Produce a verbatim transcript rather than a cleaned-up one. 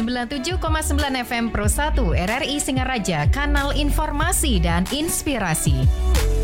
sembilan puluh tujuh koma sembilan F M Pro satu R R I Singaraja, kanal informasi dan inspirasi.